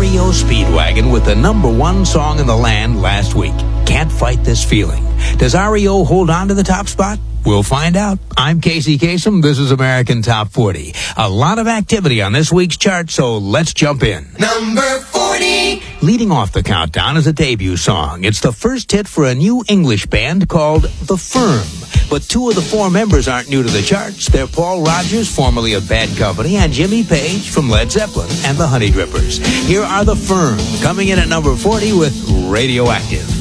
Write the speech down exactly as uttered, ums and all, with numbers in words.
R E O Speedwagon with the number one song in the land last week. Can't Fight This Feeling. Does R E O hold on to the top spot? We'll find out. I'm Casey Kasem. This is American Top forty. A lot of activity on this week's chart, so let's jump in. Number forty. Leading off the countdown is a debut song. It's the first hit for a new English band called The Firm. But two of the four members aren't new to the charts. They're Paul Rodgers, formerly of Bad Company, and Jimmy Page from Led Zeppelin and the Honey Drippers. Here are The Firm, coming in at number forty with Radioactive.